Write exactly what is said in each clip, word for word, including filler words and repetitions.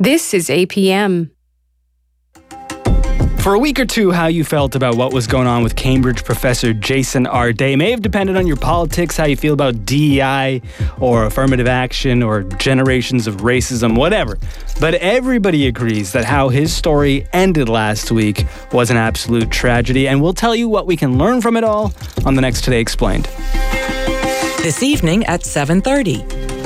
This is A P M. For a week or two, how you felt about what was going on with Cambridge professor Jason R. Day may have depended on your politics, how you feel about D E I or affirmative action or generations of racism, whatever. But everybody agrees that how his story ended last week was an absolute tragedy, and we'll tell you what we can learn from it all on the next Today Explained. This evening at seven thirty.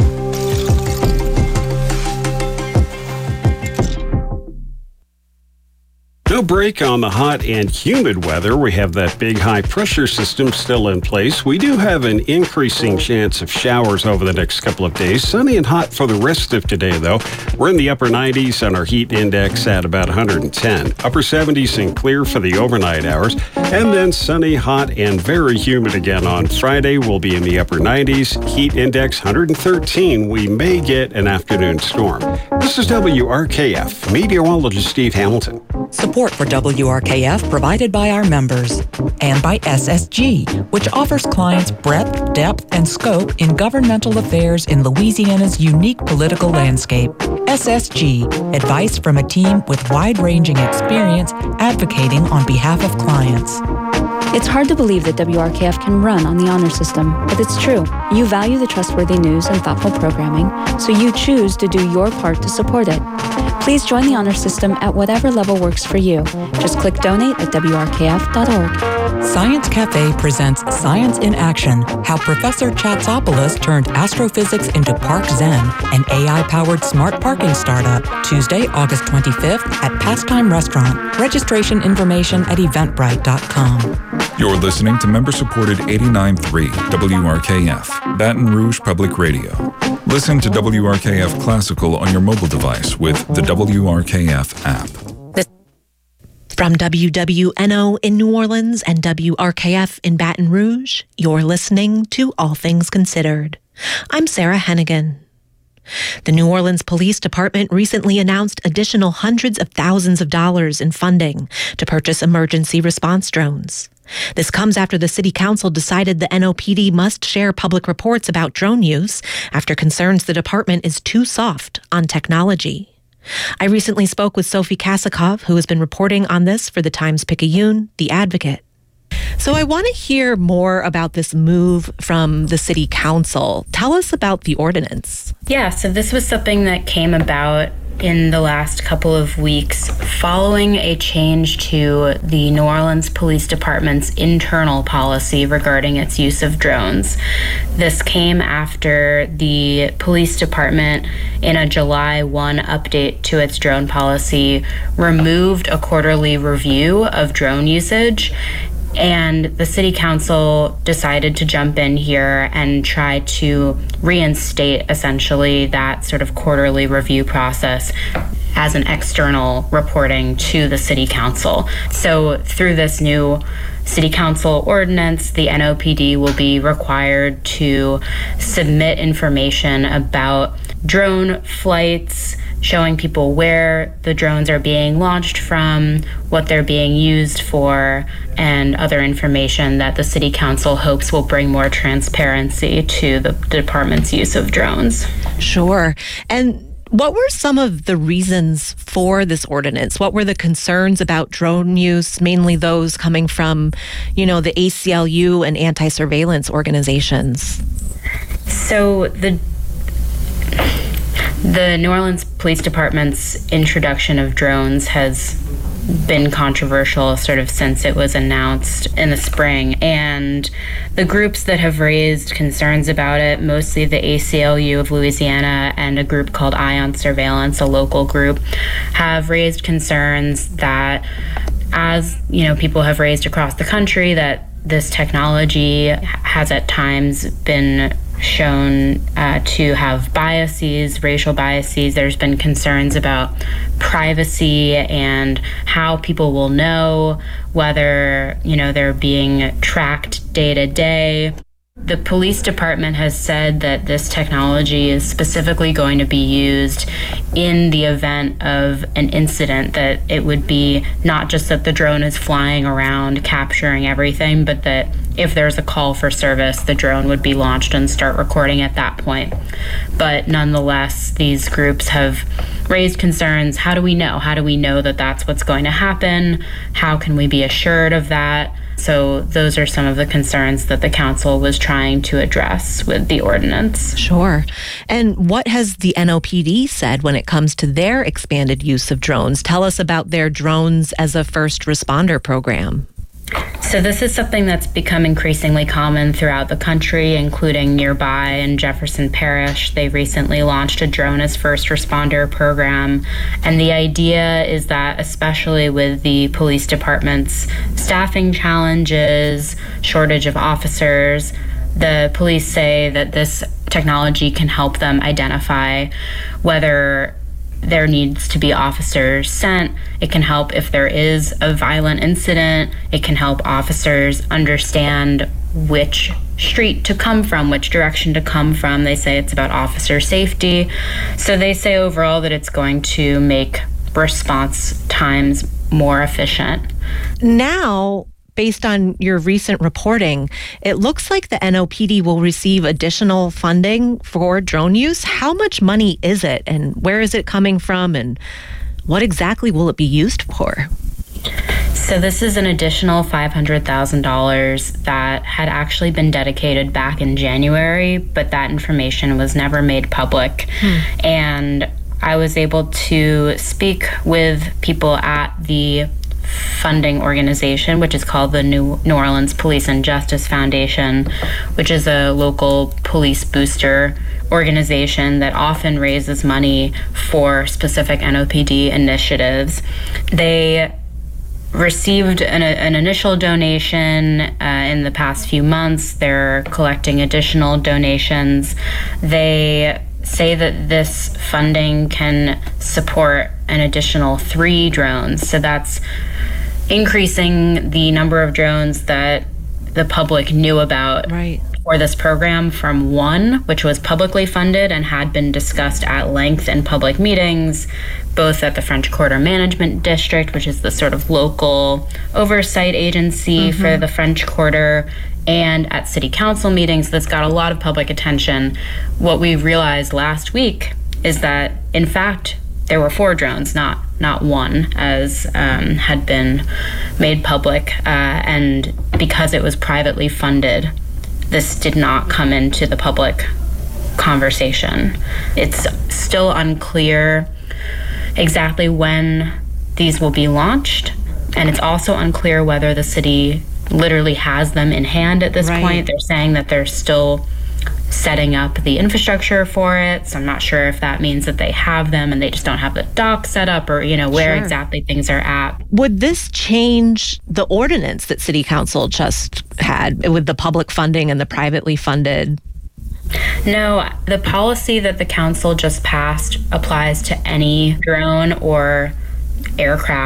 No break on the hot and humid weather. We have that big high pressure system still in place. We do have an increasing chance of showers over the next couple of days. Sunny and hot for the rest of today, though. We're in the upper nineties and our heat index at about one hundred ten. Upper seventies and clear for the overnight hours. And then sunny, hot, and very humid again on Friday. We'll be in the upper nineties. Heat index one hundred thirteen. We may get an afternoon storm. This is W R K F. Meteorologist Steve Hamilton. Support for W R K F provided by our members and by S S G, which offers clients breadth, depth, and scope in governmental affairs in Louisiana's unique political landscape. S S G, advice from a team with wide-ranging experience advocating on behalf of clients. It's hard to believe that W R K F can run on the honor system, but it's true. You value the trustworthy news and thoughtful programming, so you choose to do your part to support it. Please join the honor system at whatever level works for you. Just click donate at W R K F dot org. Science Cafe presents Science in Action, how Professor Chatsopoulos turned astrophysics into Park Zen, an A I-powered smart parking startup, Tuesday, August twenty-fifth at Pastime Restaurant. Registration information at eventbrite dot com. You're listening to member-supported eighty-nine point three W R K F, Baton Rouge Public Radio. Listen to W R K F Classical on your mobile device with the W R K F app. From W W N O in New Orleans and W R K F in Baton Rouge, you're listening to All Things Considered. I'm Sarah Hennigan. The New Orleans Police Department recently announced additional hundreds of thousands of dollars in funding to purchase emergency response drones. This comes after the City Council decided the N O P D must share public reports about drone use after concerns the department is too soft on technology. I recently spoke with Sophie Kasakov, who has been reporting on this for the Times-Picayune, The Advocate. So I want to hear more about this move from the City Council. Tell us about the ordinance. Yeah, so this was something that came about in the last couple of weeks following a change to the New Orleans Police Department's internal policy regarding its use of drones. This came after the police department, in a July first update to its drone policy, removed a quarterly review of drone usage. And the City Council decided to jump in here and try to reinstate essentially that sort of quarterly review process as an external reporting to the City Council. So through this new City Council ordinance, the N O P D will be required to submit information about drone flights, showing people where the drones are being launched from, what they're being used for, and other information that the City Council hopes will bring more transparency to the department's use of drones. Sure. And what were some of the reasons for this ordinance? What were the concerns about drone use, mainly those coming from, you know, the A C L U and anti-surveillance organizations? So the The New Orleans Police Department's introduction of drones has been controversial sort of since it was announced in the spring. And the groups that have raised concerns about it, mostly the A C L U of Louisiana and a group called Eye on Surveillance, a local group, have raised concerns that, as you know, people have raised across the country, that this technology has at times been shown uh, to have biases, racial biases. There's been concerns about privacy and how people will know whether, you know, they're being tracked day to day. The police department has said that this technology is specifically going to be used in the event of an incident, that it would be not just that the drone is flying around capturing everything, but that if there's a call for service, the drone would be launched and start recording at that point. But nonetheless, these groups have raised concerns. How do we know? How do we know that that's what's going to happen? How can we be assured of that? So those are some of the concerns that the council was trying to address with the ordinance. Sure. And what has the N O P D said when it comes to their expanded use of drones? Tell us about their drones as a first responder program. So this is something that's become increasingly common throughout the country, including nearby in Jefferson Parish. They recently launched a drone as first responder program. And the idea is that, especially with the police department's staffing challenges, shortage of officers, the police say that this technology can help them identify whether there needs to be officers sent. It can help if there is a violent incident. It can help officers understand which street to come from, which direction to come from. They say it's about officer safety. So they say overall that it's going to make response times more efficient. Now, based on your recent reporting, it looks like the N O P D will receive additional funding for drone use. How much money is it, and where is it coming from, and what exactly will it be used for? So this is an additional five hundred thousand dollars that had actually been dedicated back in January, but that information was never made public. Hmm. And I was able to speak with people at the funding organization, which is called the New New Orleans Police and Justice Foundation, which is a local police booster organization that often raises money for specific N O P D initiatives. They received an, an initial donation uh, in the past few months. They're collecting additional donations. They say that this funding can support an additional three drones. So that's increasing the number of drones that the public knew about right. for this program from one, which was publicly funded and had been discussed at length in public meetings, both at the French Quarter Management District, which is the sort of local oversight agency mm-hmm. for the French Quarter, and at city council meetings. That's got a lot of public attention. What we realized last week is that, in fact, there were four drones, not not one, as um, had been made public. Uh, and because it was privately funded, this did not come into the public conversation. It's still unclear exactly when these will be launched, and it's also unclear whether the city literally has them in hand at this right. point. They're saying that they're still setting up the infrastructure for it, so I'm not sure if that means that they have them and they just don't have the dock set up, or you know where sure. exactly things are at. Would this change the ordinance that City Council just had with the public funding and the privately funded? No, the policy that the council just passed applies to any drone or aircraft